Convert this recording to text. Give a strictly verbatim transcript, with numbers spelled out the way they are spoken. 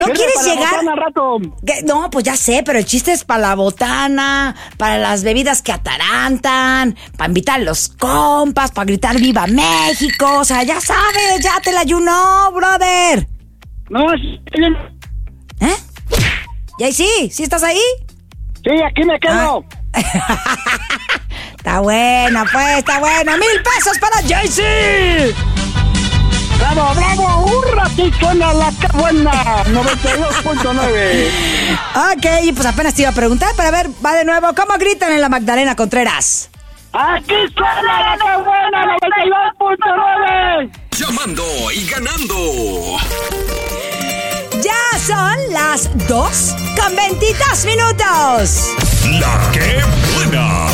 ¿No quieres para llegar? La botana, rato. ¿Qué? No, pues ya sé, pero el chiste es para la botana, para las bebidas que atarantan, para invitar a los compas, para gritar ¡Viva México! O sea, ya sabes, ya te la ayunó, brother. No, sí, ¿Eh? ¿Y ahí sí? ¿Sí estás ahí? sí, aquí me quedo. Ah. Está buena, pues, está buena. ¡Mil pesos para Jaycee! ¡Bravo, bravo! ¡Un ratito suena la que buena! noventa y dos punto nueve. Ok, pues apenas te iba a preguntar, para ver, va de nuevo. ¿Cómo gritan en la Magdalena Contreras? ¡Aquí suena la que buena! noventa y dos punto nueve. Llamando y ganando. Ya son las dos con veintidós minutos. La que buena.